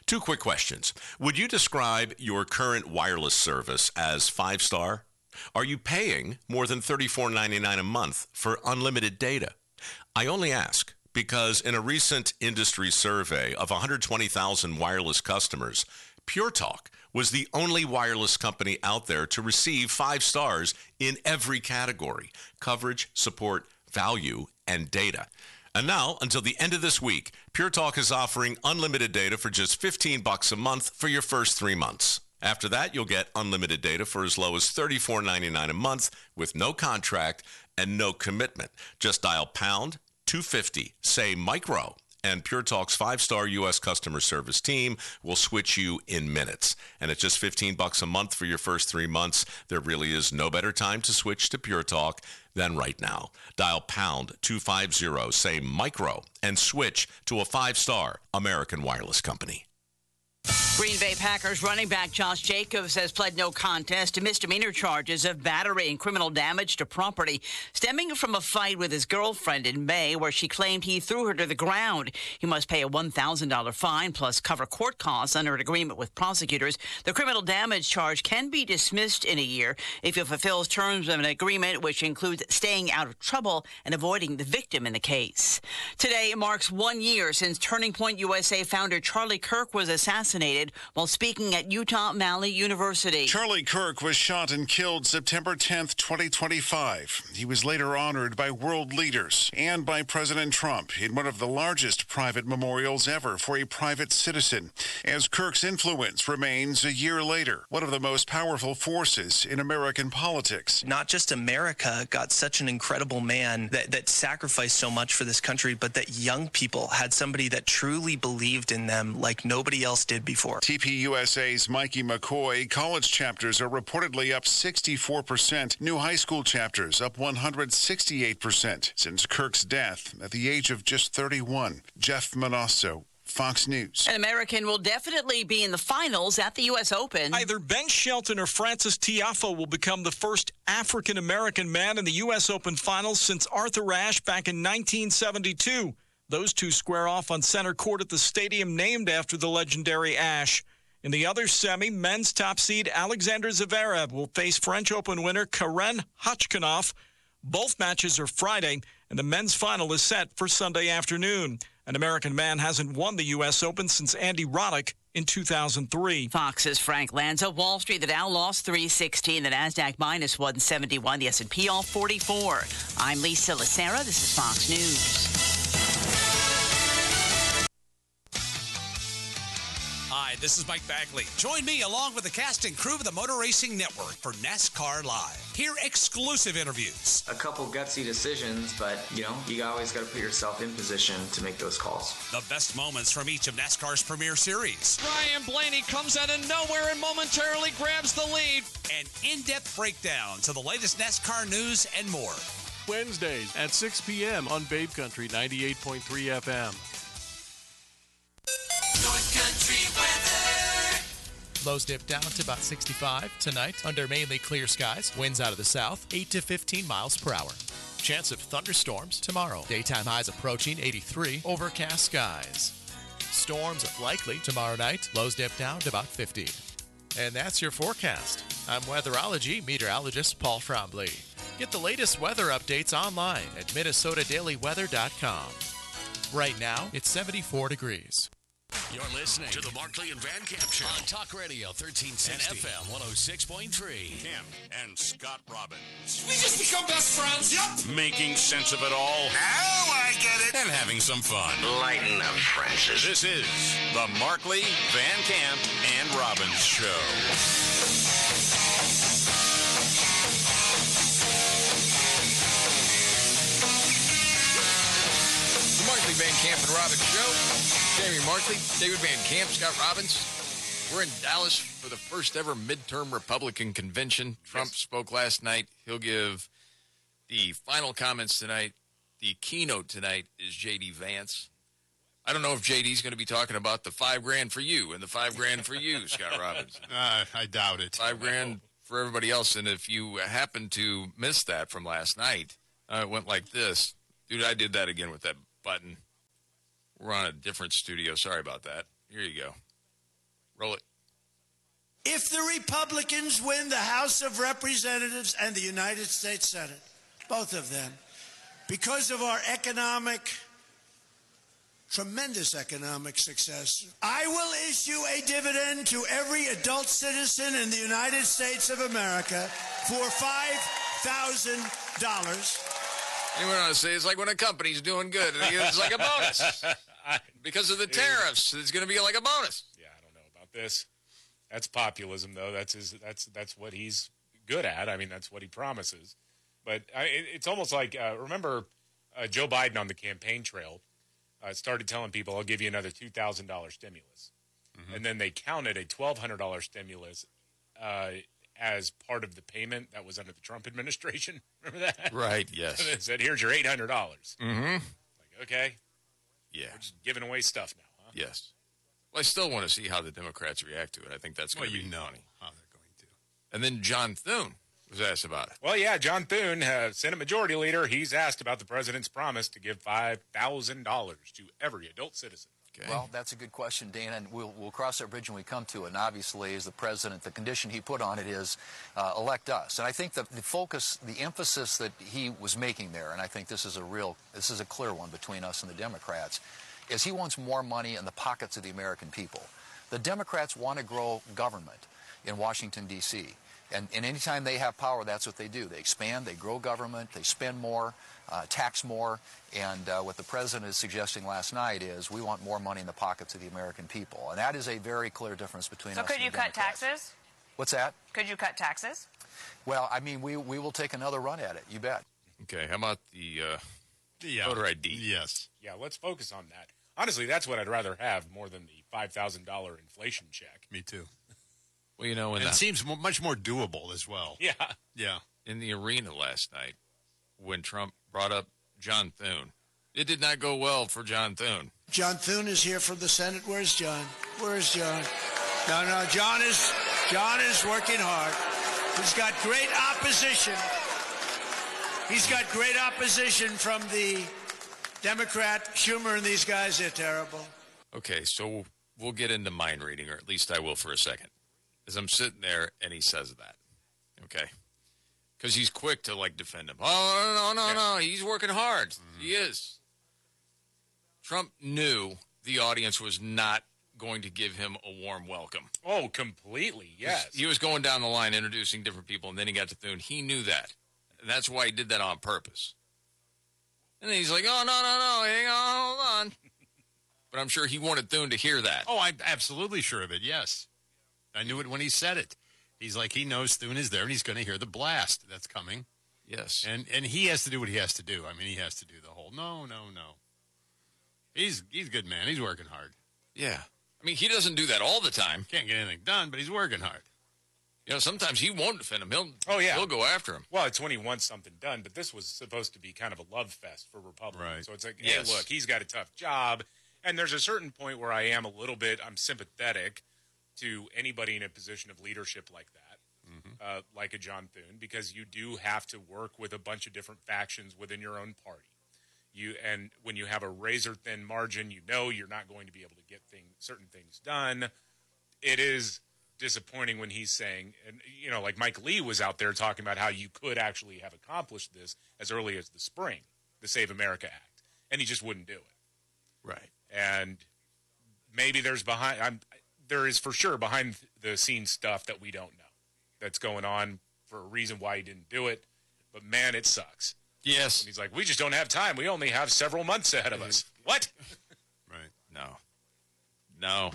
Two quick questions. Would you describe your current wireless service as 5-star? Are you paying more than $34.99 a month for unlimited data? I only ask because in a recent industry survey of 120,000 wireless customers, Pure Talk was the only wireless company out there to receive 5 stars in every category: coverage, support, value, and data. And now, until the end of this week, Pure Talk is offering unlimited data for just $15 a month for your first 3 months. After that, you'll get unlimited data for as low as $34.99 a month with no contract and no commitment. Just dial pound 250, say micro, and Pure Talk's 5-star U.S. customer service team will switch you in minutes. And at just $15 a month for your first 3 months, there really is no better time to switch to Pure Talk than right now. Dial pound 250, say micro, and switch to a 5-star American wireless company. Green Bay Packers running back Josh Jacobs has pled no contest to misdemeanor charges of battery and criminal damage to property stemming from a fight with his girlfriend in May where she claimed he threw her to the ground. He must pay a $1,000 fine plus cover court costs under an agreement with prosecutors. The criminal damage charge can be dismissed in a year if it fulfills terms of an agreement which includes staying out of trouble and avoiding the victim in the case. Today marks 1 year since Turning Point USA founder Charlie Kirk was assassinated while speaking at Utah Valley University. Charlie Kirk was shot and killed September 10th, 2025. He was later honored by world leaders and by President Trump in one of the largest private memorials ever for a private citizen, as Kirk's influence remains a year later, one of the most powerful forces in American politics. Not just America got such an incredible man that sacrificed so much for this country, but that young people had somebody that truly believed in them like nobody else did before. TPUSA's Mikey McCoy, college chapters are reportedly up 64%. New high school chapters up 168% since Kirk's death at the age of just 31. Jeff Manasso, Fox News. An American will definitely be in the finals at the U.S. Open. Either Ben Shelton or Francis Tiafoe will become the first African-American man in the U.S. Open finals since Arthur Ashe back in 1972. Those two square off on center court at the stadium named after the legendary Ashe. In the other semi, men's top seed Alexander Zverev will face French Open winner Karen Khachanov. Both matches are Friday, and the men's final is set for Sunday afternoon. An American man hasn't won the U.S. Open since Andy Roddick in 2003. Fox's Frank Lanza. Wall Street, the Dow lost 316, the NASDAQ minus 171, the S&P all 44. I'm Lisa Lacera. This is Fox News. Hi, this is Mike Bagley. Join me along with the cast and crew of the Motor Racing Network for NASCAR Live. Hear exclusive interviews. A couple gutsy decisions, but, you always got to put yourself in position to make those calls. The best moments from each of NASCAR's premier series. Ryan Blaney comes out of nowhere and momentarily grabs the lead. An in-depth breakdown to the latest NASCAR news and more. Wednesdays at 6 p.m. on Babe Country 98.3 FM. North Country weather. Lows dip down to about 65 tonight under mainly clear skies. Winds out of the south, 8 to 15 miles per hour. Chance of thunderstorms tomorrow. Daytime highs approaching 83. Overcast skies. Storms likely tomorrow night. Lows dip down to about 50. And that's your forecast. I'm weatherology meteorologist Paul Trombley. Get the latest weather updates online at MinnesotaDailyWeather.com. Right now, it's 74 degrees. You're listening to the Markley and Van Camp Show on Talk Radio 1360 and FM 106.3. Camp and Scott Robbins. We just become best friends. Yep. Making sense of it all. Now I get it. And having some fun. Lighten up, Francis. This is the Markley, Van Camp, and Robbins Show. The Markley, Van Camp, and Robbins Show. Jamie Markley, David Van Camp, Scott Robbins. We're in Dallas for the first ever midterm Republican convention. Trump spoke last night. He'll give the final comments tonight. The keynote tonight is J.D. Vance. I don't know if J.D.'s going to be talking about the $5,000 for you and the $5,000 for you, Scott Robbins. I doubt it. $5,000 for everybody else. And if you happen to miss that from last night, it went like this. Dude, I did that again with that button. We're on a different studio. Sorry about that. Here you go. Roll it. If the Republicans win the House of Representatives and the United States Senate, both of them, because of our tremendous economic success, I will issue a dividend to every adult citizen in the United States of America for $5,000. You went on to say it's like when a company's doing good, it's like a bonus. Because of the tariffs, it's going to be like a bonus. Yeah, I don't know about this. That's populism, though. That's what he's good at. I mean, that's what he promises. But it's almost like, remember Joe Biden on the campaign trail started telling people, I'll give you another $2,000 stimulus. Mm-hmm. And then they counted a $1,200 stimulus as part of the payment that was under the Trump administration. Remember that? Right, yes. And they said, here's your $800. Mm-hmm. Like, okay. Yeah. We're just giving away stuff now, huh? Yes. Well, I still want to see how the Democrats react to it. I think that's going to be funny. How they're going to. And then John Thune was asked about it. Well, yeah, John Thune, Senate Majority Leader, he's asked about the president's promise to give $5,000 to every adult citizen. Okay. Well, that's a good question, Dana, and we'll cross that bridge when we come to it. And obviously, as the president, the condition he put on it is elect us. And I think the focus, the emphasis that he was making there, and I think this is a clear one between us and the Democrats, is he wants more money in the pockets of the American people. The Democrats want to grow government in Washington, D.C., and anytime they have power, that's what they do. They expand, they grow government, they spend more, tax more, and what the president is suggesting last night is we want more money in the pockets of the American people. And that is a very clear difference between us and the Democrats. So could you cut taxes? What's that? Could you cut taxes? Well, I mean, we will take another run at it, you bet. Okay, how about the voter ID? Yes. Yeah, let's focus on that. Honestly, that's what I'd rather have more than the $5,000 inflation check. Me too. Well, you know, and it seems much more doable as well. Yeah. Yeah. In the arena last night, when Trump brought up John Thune, it did not go well for John Thune. John Thune is here from the Senate. Where's John? Where's John? No, John is working hard. He's got great opposition. He's got great opposition from the Democrat, Schumer, and these guys. They're terrible. Okay, so we'll get into mind reading, or at least I will for a second. As I'm sitting there and he says that, okay? Because he's quick to, like, defend him. Oh, no, he's working hard. Mm-hmm. He is. Trump knew the audience was not going to give him a warm welcome. Oh, completely, yes. He was going down the line introducing different people, and then he got to Thune. He knew that. And that's why he did that on purpose. And then he's like, oh, no, hang on, hold on. But I'm sure he wanted Thune to hear that. Oh, I'm absolutely sure of it, yes. I knew it when he said it. He's like, he knows Thune is there, and he's going to hear the blast that's coming. Yes. And he has to do what he has to do. I mean, he has to do the whole, no. He's a good man. He's working hard. Yeah. I mean, he doesn't do that all the time. Can't get anything done, but he's working hard. You know, sometimes he won't defend him. He'll go after him. Well, it's when he wants something done, but this was supposed to be kind of a love fest for Republicans. Right. So it's like, hey, look, he's got a tough job. And there's a certain point where I'm sympathetic to anybody in a position of leadership like that, like a John Thune, because you do have to work with a bunch of different factions within your own party. And when you have a razor-thin margin, you're not going to be able to get certain things done. It is disappointing when he's saying, and like Mike Lee was out there talking about how you could actually have accomplished this as early as the spring, the Save America Act, and he just wouldn't do it. Right. And maybe there is for sure behind the scenes stuff that we don't know that's going on for a reason why he didn't do it. But man, it sucks. Yes. And he's like, we just don't have time. We only have several months ahead of us. What? Right. No.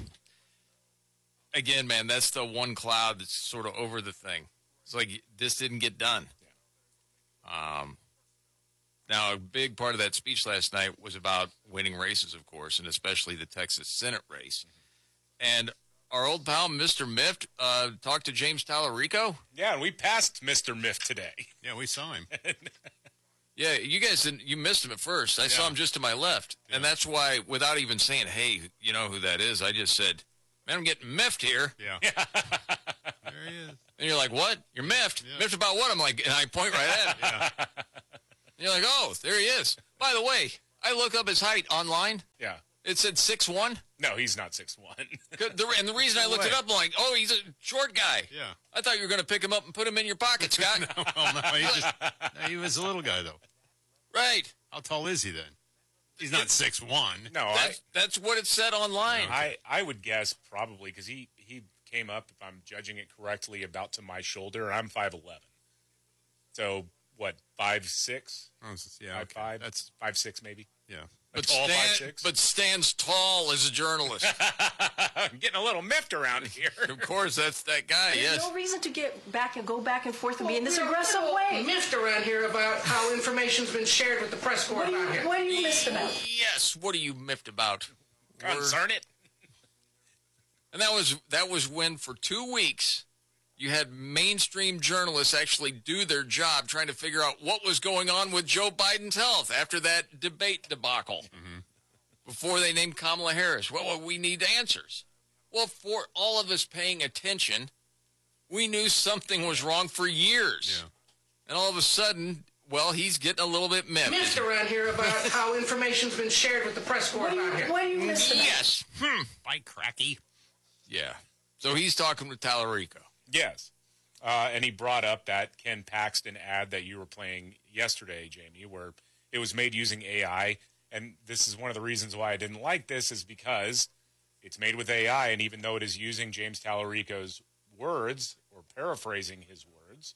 Again, man, that's the one cloud that's sort of over the thing. It's like this didn't get done. Yeah. Now, a big part of that speech last night was about winning races, of course, and especially the Texas Senate race. And our old pal, Mr. Mift, talked to James Tallarico. Yeah, and we passed Mr. Mift today. Yeah, we saw him. Yeah, you guys didn't. You missed him at first. I saw him just to my left, and that's why, without even saying, "Hey, you know who that is?" I just said, "Man, I'm getting miffed here." Yeah. There he is. And you're like, "What? You're miffed? Yeah. Miffed about what?" I'm like, and I point right at him. Yeah. And you're like, "Oh, there he is." By the way, I look up his height online. Yeah. It said 6'1". No, he's not 6'1". And the reason I looked it up, I'm like, oh, he's a short guy. Yeah. I thought you were going to pick him up and put him in your pocket, Scott. He was a little guy, though. Right. How tall is he then? He's not 6'1". No, that's what it said online. I would guess probably because he came up, if I'm judging it correctly, about to my shoulder. I'm 5'11". So what, 5'6"? Oh, yeah, 5'5". That's 5'6" maybe. Yeah. But stands tall as a journalist. I'm getting a little miffed around here. Of course, that's that guy. There's no reason to go back and forth and be in this aggressive way. Miffed around here about how information's been shared with the press corps about him. What are you miffed about? Yes, what are you miffed about? Concern it. And that was when for 2 weeks you had mainstream journalists actually do their job trying to figure out what was going on with Joe Biden's health after that debate debacle. Mm-hmm. Before they named Kamala Harris. Well, we need answers. Well, for all of us paying attention, we knew something was wrong for years. Yeah. And all of a sudden, well, he's getting a little bit miffed. Miffed around here about how information's been shared with the press corps about him. What are you miffed about? Yes. By cracky. Yeah. So he's talking with Tallarico. Yes. And he brought up that Ken Paxton ad that you were playing yesterday, Jamie, where it was made using AI. And this is one of the reasons why I didn't like this is because it's made with AI. And even though it is using James Tallarico's words or paraphrasing his words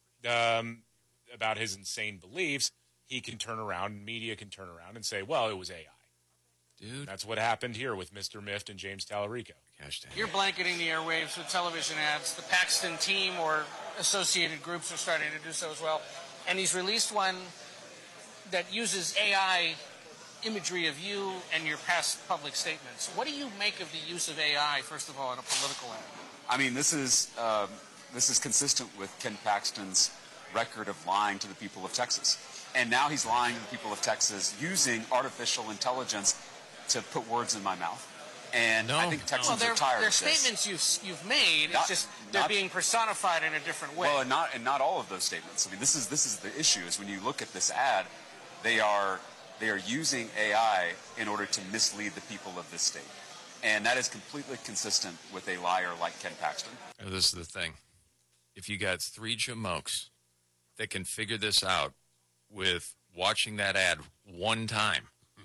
about his insane beliefs, he can turn around, media can turn around and say, well, it was AI. Dude. That's what happened here with Mr. Miffed and James Tallarico. You're blanketing the airwaves with television ads. The Paxton team or associated groups are starting to do so as well. And he's released one that uses AI imagery of you and your past public statements. What do you make of the use of AI, first of all, in a political ad? I mean, this is consistent with Ken Paxton's record of lying to the people of Texas. And now he's lying to the people of Texas using artificial intelligence to put words in my mouth. And I think Texans are tired of this. They're statements you've made. It's just they're being personified in a different way. Well, and not all of those statements. I mean, this is the issue. Is when you look at this ad, they are using AI in order to mislead the people of this state, and that is completely consistent with a liar like Ken Paxton. Now, this is the thing: if you got 3 jamokes that can figure this out with watching that ad one time.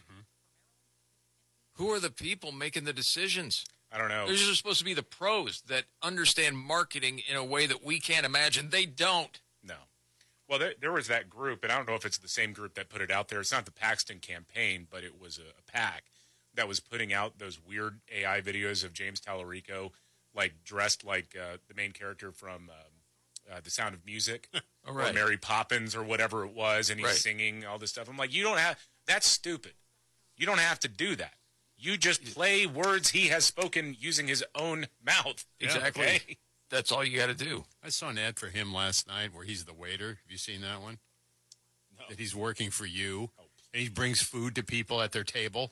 Who are the people making the decisions? I don't know. Those are supposed to be the pros that understand marketing in a way that we can't imagine. They don't. No. Well, there was that group, and I don't know if it's the same group that put it out there. It's not the Paxton campaign, but it was a PAC that was putting out those weird AI videos of James Tallarico, like dressed like the main character from The Sound of Music, Oh, right. or Mary Poppins, or whatever it was, and he's Right. singing all this stuff. I'm like, that's stupid. You don't have to do that. You just play words he has spoken using his own mouth. Exactly. Okay? That's all you got to do. I saw an ad for him last night where he's the waiter. Have you seen that one? No. That he's working for you, and he brings food to people at their table.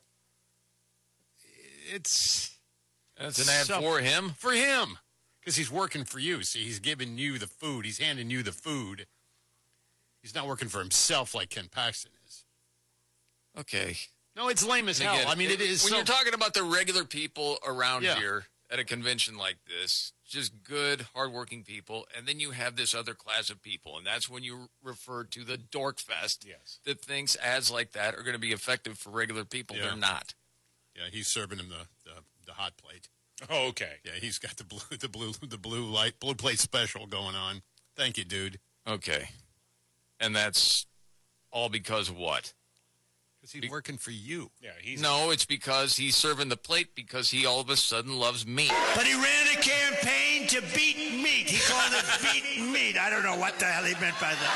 That's an ad for him? For him. Because he's working for you. See, he's giving you the food. He's handing you the food. He's not working for himself like Ken Paxton is. Okay. No, it's lame as hell. I mean, it is. When so... you're talking about the regular people around Yeah. here at a convention like this, just good, hardworking people, and then you have this other class of people, and that's when you refer to the dork fest that thinks ads like that are going to be effective for regular people. Yeah. They're not. Yeah, he's serving him the hot plate. Oh, okay. Yeah, he's got the blue plate special going on. Thank you, dude. Okay. And that's all because of what? Because he's working for you. Yeah, No, it's because he's serving the plate because he all of a sudden loves meat. But he ran a campaign to beat meat. He called it beat meat. I don't know what the hell he meant by that.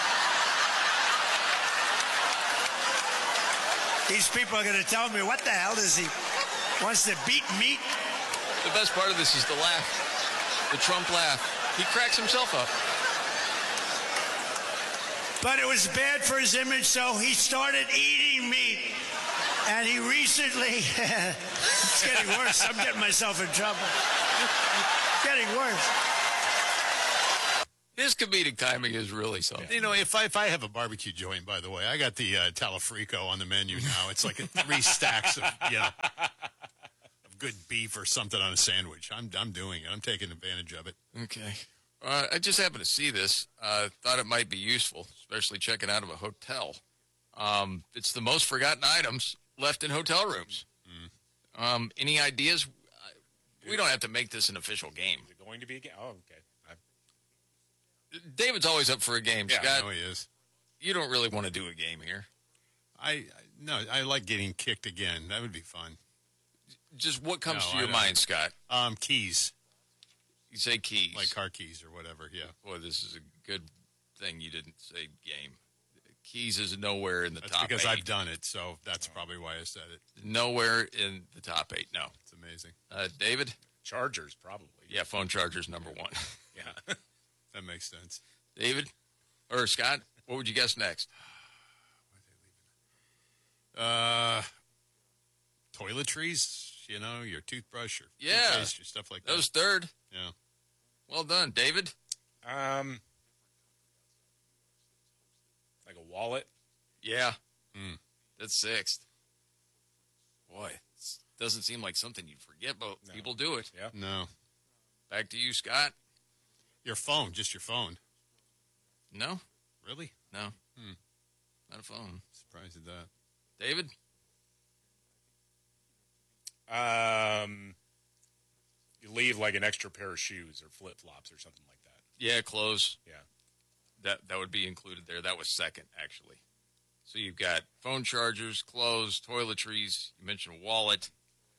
These people are going to tell me, what the hell does he wants to beat meat? The best part of this is the laugh. The Trump laugh. He cracks himself up. But it was bad for his image, so he started eating meat. And he recently, it's getting worse. I'm getting myself in trouble. It's getting worse. His comedic timing is really something. You know, if I have a barbecue joint, by the way, I got the Talafrico on the menu now. It's like 3 stacks of good beef or something on a sandwich. I'm doing it. I'm taking advantage of it. Okay. I just happened to see this. Thought it might be useful, especially checking out of a hotel. It's the most forgotten items left in hotel rooms. Any ideas? We don't have to make this an official game. Is it going to be a game? Oh, okay. David's always up for a game. Yeah, Scott, I know he is. You don't really want to do a game here. I like getting kicked again. That would be fun. Just what comes to your mind, Scott? Keys. You say keys. Like car keys or whatever, yeah. Boy, this is a good thing you didn't say game. Keys is nowhere in the That's top 8. because I've done it, so that's probably why I said it. Nowhere in the top 8, no. It's amazing. David? Chargers, probably. Yeah, phone chargers, number 1. Yeah. That makes sense. David? Or Scott, what would you guess next? Toiletries, your toothbrush, your Yeah. toothpaste, your stuff like that. That was third. Yeah. Well done. David? Like a wallet? Yeah. That's 6th. Boy, this doesn't seem like something you'd forget, but people do it. Yeah. No. Back to you, Scott. Your phone, just your phone. No? Really? No. Not a phone. Surprised at that. David? You leave like an extra pair of shoes or flip-flops or something like that. Yeah, clothes. Yeah. That would be included there. That was second, actually. So you've got phone chargers, clothes, toiletries. You mentioned wallet.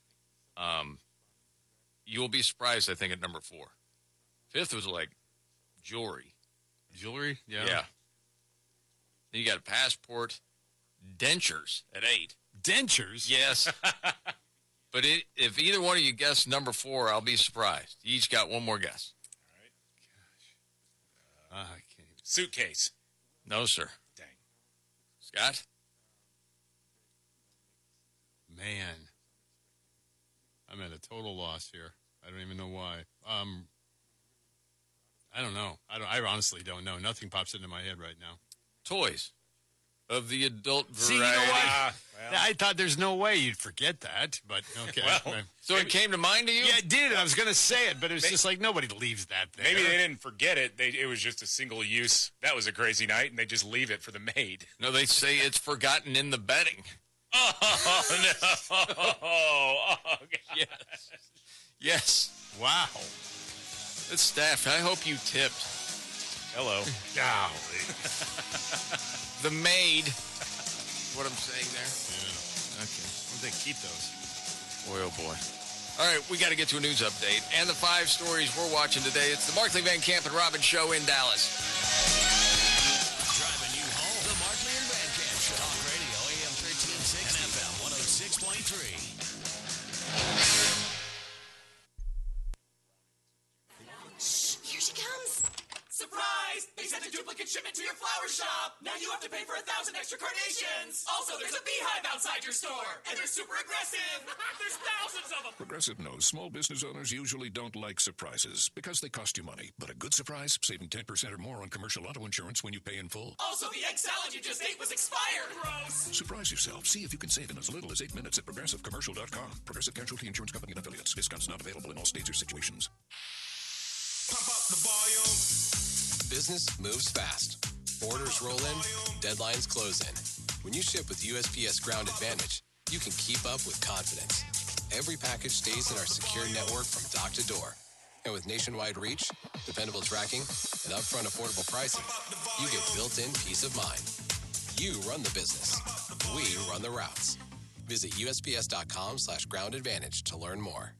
You'll be surprised, I think, at number 4. 5th was like jewelry. Jewelry? Yeah. Yeah. Then you got a passport. Dentures at 8. Dentures? Yes. But if either one of you guess number 4, I'll be surprised. You each got one more guess. All right. Gosh. I can't even. Suitcase. No, sir. Dang. Scott? Man. I'm at a total loss here. I don't even know why. I don't know. I honestly don't know. Nothing pops into my head right now. Toys of the adult variety. See, you know what? I thought there's no way you'd forget that, but okay. So it came to mind to you? Yeah, it did. I was going to say it, but it was just like nobody leaves that there. Maybe they didn't forget it. It was just a single use. That was a crazy night, and they just leave it for the maid. No, they say it's forgotten in the bedding. Oh, no. Oh, yes. Yes. Wow. That's staff. I hope you tipped. Hello. Golly. The maid. What I'm saying there? Yeah. Okay. Where'd they keep those? Boy, oh boy. All right, we got to get to a news update. And the 5 stories we're watching today. It's the Markley, Van Camp, and Robbins Show in Dallas. Driving you home. The Markley and Van Camp Show. Talk Radio, AM 1360 and FM 106.3. Here she comes. Surprise! They sent a duplicate shipment to your flower shop. Now you have to pay for 1,000 extra carnations. Also, there's a beehive outside your store. And they're super aggressive. There's thousands of them. Progressive knows small business owners usually don't like surprises because they cost you money. But a good surprise, saving 10% or more on commercial auto insurance when you pay in full. Also, the egg salad you just ate was expired. Gross. Surprise yourself. See if you can save in as little as 8 minutes at ProgressiveCommercial.com. Progressive Casualty Insurance Company and Affiliates. Discounts not available in all states or situations. Pump up the volume. Business moves fast. Orders roll in, deadlines close in. When you ship with USPS Ground Advantage, you can keep up with confidence. Every package stays in our secure network from dock to door. And with nationwide reach, dependable tracking, and upfront affordable pricing, you get built-in peace of mind. You run the business. We run the routes. Visit USPS.com/groundadvantage to learn more.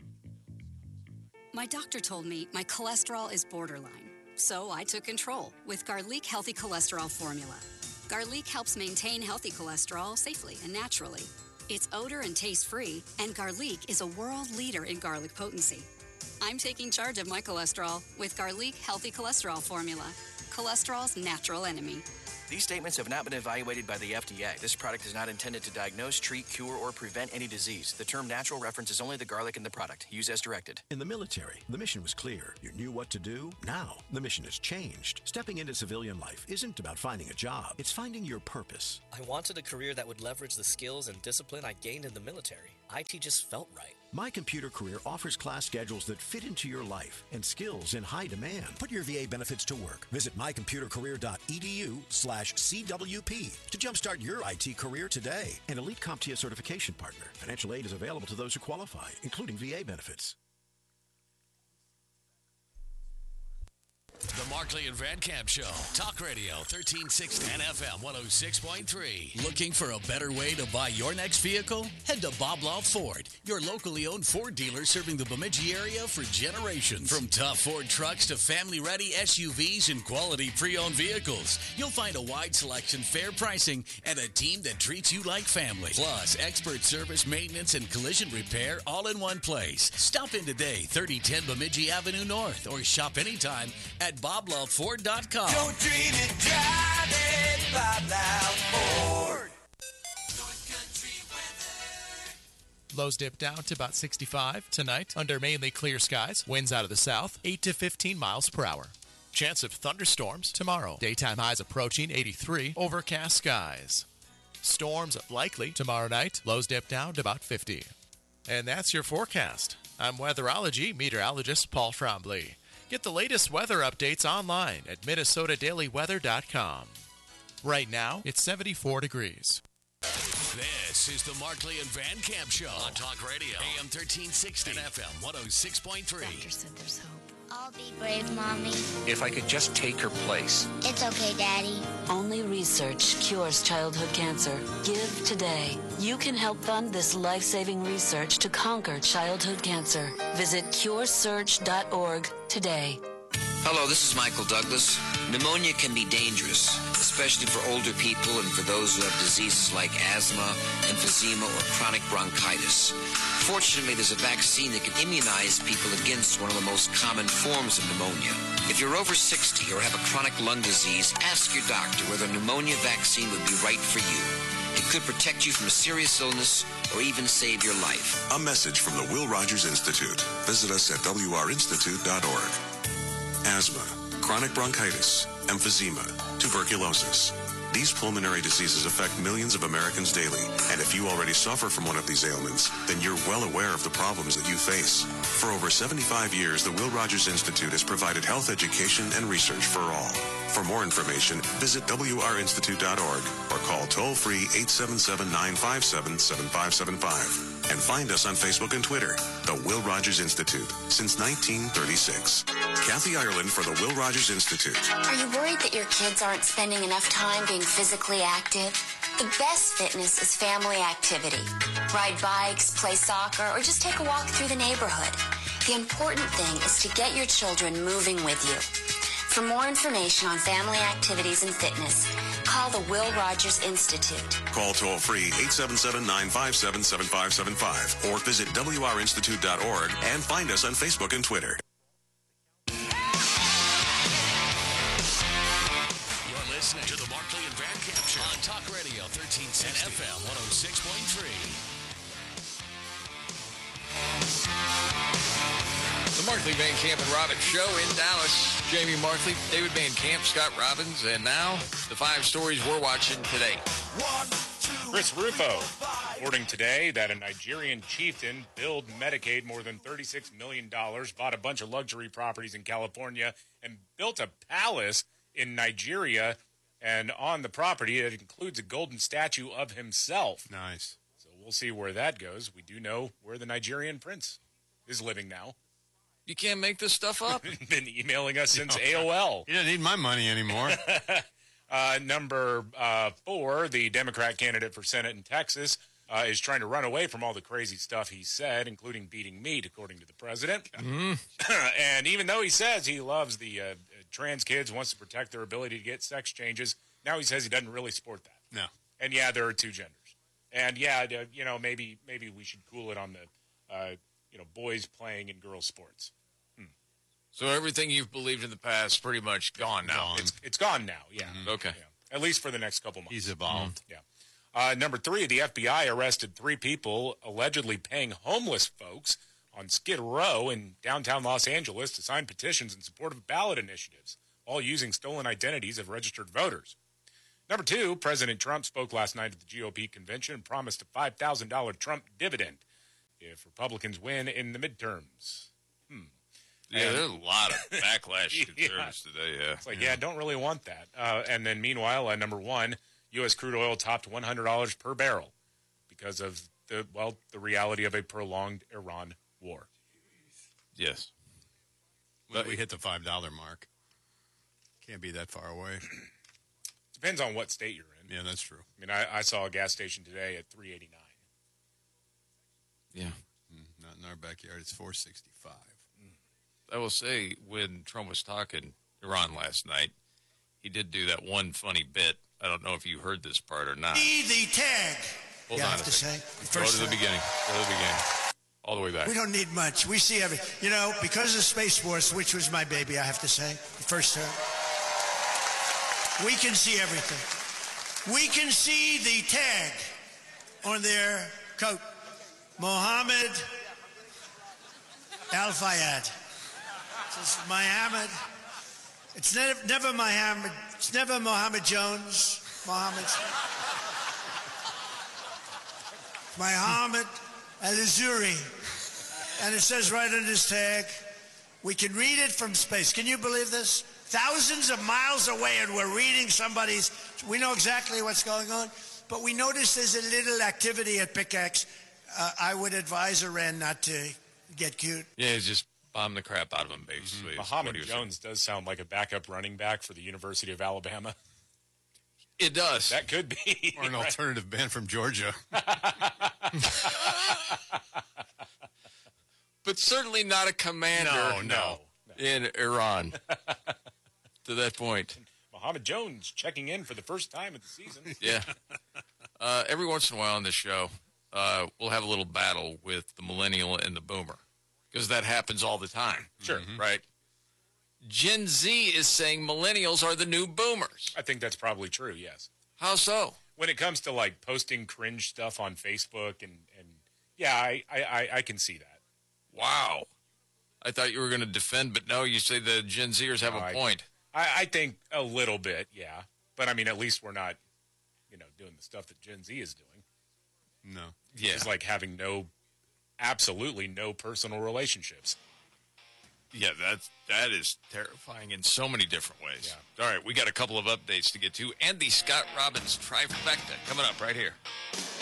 My doctor told me my cholesterol is borderline, so I took control with Garlic Healthy Cholesterol Formula. Garlic helps maintain healthy cholesterol safely and naturally. It's odor and taste-free, and Garlic is a world leader in garlic potency. I'm taking charge of my cholesterol with Garlic Healthy Cholesterol Formula, cholesterol's natural enemy. These statements have not been evaluated by the FDA. This product is not intended to diagnose, treat, cure, or prevent any disease. The term natural references only the garlic in the product. Use as directed. In the military, the mission was clear. You knew what to do. Now, the mission has changed. Stepping into civilian life isn't about finding a job. It's finding your purpose. I wanted a career that would leverage the skills and discipline I gained in the military. IT just felt right. My Computer Career offers class schedules that fit into your life and skills in high demand. Put your VA benefits to work. Visit mycomputercareer.edu/CWP to jumpstart your IT career today. An Elite CompTIA certification partner. Financial aid is available to those who qualify, including VA benefits. The Markley and Van Camp Show. Talk Radio 1360 and FM 106.3. Looking for a better way to buy your next vehicle? Head to Bob Law Ford, your locally owned Ford dealer serving the Bemidji area for generations. From tough Ford trucks to family-ready SUVs and quality pre-owned vehicles, you'll find a wide selection, fair pricing, and a team that treats you like family. Plus, expert service, maintenance, and collision repair all in one place. Stop in today, 3010 Bemidji Avenue North, or shop anytime at BobLoveFord.com. Don't dream it, drive it, Bob Love Ford. Lows dip down to about 65 tonight under mainly clear skies. Winds out of the south, 8 to 15 miles per hour. Chance of thunderstorms tomorrow. Daytime highs approaching 83. Overcast skies. Storms likely tomorrow night. Lows dip down to about 50. And that's your forecast. I'm weatherology meteorologist Paul Trombley. Get the latest weather updates online at MinnesotaDailyWeather.com. Right now, it's 74 degrees. This is the Markley and Van Camp Show on Talk Radio, AM 1360 and FM 106.3. Doctor said there's hope. I'll be brave, Mommy. If I could just take her place. It's okay, Daddy. Only research cures childhood cancer. Give today. You can help fund this life-saving research to conquer childhood cancer. Visit curesearch.org today. Hello, this is Michael Douglas. Pneumonia can be dangerous, especially for older people and for those who have diseases like asthma, emphysema, or chronic bronchitis. Fortunately, there's a vaccine that can immunize people against one of the most common forms of pneumonia. If you're over 60 or have a chronic lung disease, ask your doctor whether a pneumonia vaccine would be right for you. It could protect you from a serious illness or even save your life. A message from the Will Rogers Institute. Visit us at wrinstitute.org. Asthma, chronic bronchitis, emphysema, tuberculosis. These pulmonary diseases affect millions of Americans daily, and if you already suffer from one of these ailments, then you're well aware of the problems that you face. For over 75 years, the Will Rogers Institute has provided health education and research for all. For more information, visit wrinstitute.org or call toll-free 877-957-7575. And find us on Facebook and Twitter, the Will Rogers Institute, since 1936. Kathy Ireland for the Will Rogers Institute. Are you worried that your kids aren't spending enough time being physically active? The best fitness is family activity. Ride bikes, play soccer, or just take a walk through the neighborhood. The important thing is to get your children moving with you. For more information on family activities and fitness, call the Will Rogers Institute. Call toll-free 877-957-7575 or visit wrinstitute.org and find us on Facebook and Twitter. You're listening to the Markley and Van Camp Show on Talk Radio 1360 and FM 106.3. The Markley, Van Camp, and Robbins Show in Dallas. Jamie Markley, David Van Camp, Scott Robbins, and now the 5 stories we're watching today. Chris Rufo reporting today that a Nigerian chieftain billed Medicaid more than $36 million, bought a bunch of luxury properties in California, and built a palace in Nigeria. And on the property, it includes a golden statue of himself. Nice. So we'll see where that goes. We do know where the Nigerian prince is living now. You can't make this stuff up. Been emailing us since AOL. You don't need my money anymore. Number 4, the Democrat candidate for Senate in Texas is trying to run away from all the crazy stuff he said, including beating meat, according to the president. And even though he says he loves the trans kids, wants to protect their ability to get sex changes, now he says he doesn't really support that. No. And yeah, there are 2 genders. And yeah, maybe we should cool it on the boys playing in girls' sports. So everything you've believed in the past is pretty much gone now. It's gone now, yeah. Okay. Yeah. At least for the next couple months. He's evolved. Yeah. Number 3, the FBI arrested 3 people allegedly paying homeless folks on Skid Row in downtown Los Angeles to sign petitions in support of ballot initiatives, all using stolen identities of registered voters. Number 2, President Trump spoke last night at the GOP convention and promised a $5,000 Trump dividend if Republicans win in the midterms. Yeah, there's a lot of backlash to conservatives today, yeah. It's like, I don't really want that. And then meanwhile, number one, U.S. crude oil topped $100 per barrel because of the reality of a prolonged Iran war. Yes. When we hit the $5 mark. Can't be that far away. Depends on what state you're in. Yeah, that's true. I mean, I saw a gas station today at $3.89. Yeah. Not in our backyard. It's $4.65. I will say, when Trump was talking Iran last night, he did do that one funny bit. I don't know if you heard this part or not. The tag. Hold you on have to say. Go to the beginning. Go to the beginning. All the way back. We don't need much. We see everything. Because of Space Force, which was my baby, I have to say, the first term, we can see everything. We can see the tag on their coat. Mohammed Al-Fayed. It's Mohammed. It's never Mohammed. It's never Mohammed Jones. Mohammed Al-Azuri. And it says right on this tag, we can read it from space. Can you believe this? Thousands of miles away, and we're reading somebody's. We know exactly what's going on, but we notice there's a little activity at Pickaxe. I would advise Iran not to get cute. Yeah, he's just bombed the crap out of him, basically. Mohammed Jones does sound like a backup running back for the University of Alabama. It does. That could be. Or an alternative band from Georgia. But certainly not a commander No. in Iran to that point. Mohammed Jones checking in for the first time of the season. Yeah. Every once in a while on this show, we'll have a little battle with the millennial and the boomer because that happens all the time. Sure. Right? Gen Z is saying millennials are the new boomers. I think that's probably true, yes. How so? When it comes to, like, posting cringe stuff on Facebook and yeah, I can see that. Wow. I thought you were going to defend, but no, you say the Gen Zers have a point. I think a little bit, yeah. But, I mean, at least we're not, doing the stuff that Gen Z is doing. No. Yeah. It's like having absolutely no personal relationships. Yeah, that is terrifying in so many different ways. Yeah. All right, we got a couple of updates to get to. And the Scott Robbins trifecta coming up right here.